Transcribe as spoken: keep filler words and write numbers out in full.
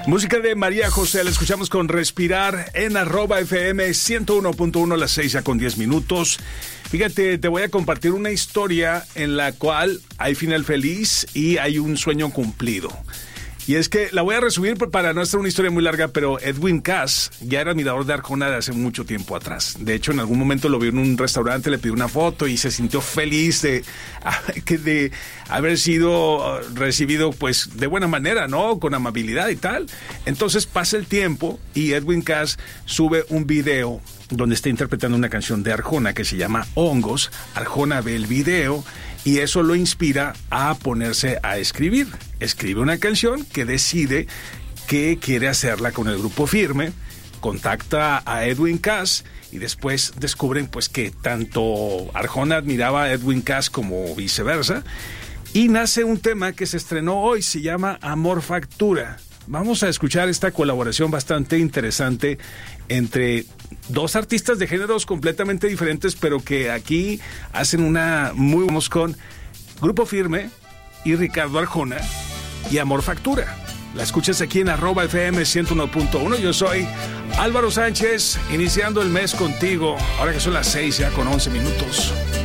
Música de María José, la escuchamos con Respirar en arroba F M ciento uno punto uno, las seis ya con diez minutos. Fíjate, te voy a compartir una historia en la cual hay final feliz y hay un sueño cumplido. Y es que la voy a resumir para no ser una historia muy larga, pero Edwin Cass ya era admirador de Arjona de hace mucho tiempo atrás. De hecho, en algún momento lo vio en un restaurante, le pidió una foto y se sintió feliz de, de haber sido recibido pues de buena manera, ¿no? Con amabilidad y tal. Entonces pasa el tiempo y Edwin Cass sube un video donde está interpretando una canción de Arjona que se llama Hongos. Arjona ve el video y eso lo inspira a ponerse a escribir. Escribe una canción que decide que quiere hacerla con el Grupo Firme, contacta a Edwin Cass y después descubren pues que tanto Arjona admiraba a Edwin Cass como viceversa y nace un tema que se estrenó hoy, se llama Amor Factura. Vamos a escuchar esta colaboración bastante interesante entre dos artistas de géneros completamente diferentes, pero que aquí hacen una muy buena con Grupo Firme y Ricardo Arjona y Amor Factura. La escuchas aquí en arroba F M ciento uno punto uno. Yo soy Álvaro Sánchez, iniciando el mes contigo, ahora que son las seis ya con once minutos.